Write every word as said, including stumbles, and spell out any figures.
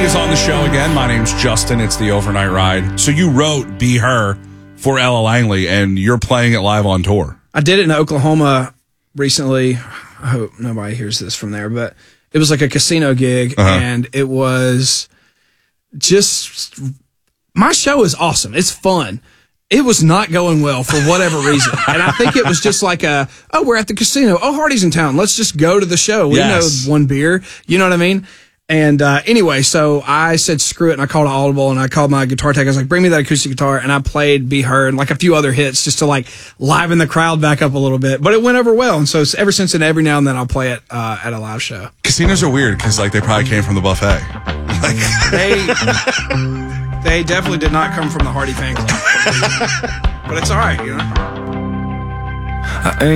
is on the show again. My name's Justin. It's the Overnight Ride. So you wrote Be Her for Ella Langley, and you're playing it live on tour. I did it in Oklahoma recently. I hope nobody hears this from there, but it was like a casino gig, uh-huh. and it was just... My show is awesome. It's fun. It was not going well for whatever reason. And I think it was just like a, oh, we're at the casino. Oh, Hardy's in town. Let's just go to the show. We yes. know one beer. You know what I mean? And uh, anyway, so I said, screw it. And I called Audible and I called my guitar tech. I was like, bring me that acoustic guitar. And I played Be Her and like a few other hits just to like liven the crowd back up a little bit. But it went over well. And so ever since then, every now and then I'll play it uh, at a live show. Casinos are weird because like they probably came from the buffet. Like they... They definitely did not come from the Hardy fan club. But it's all right, you know?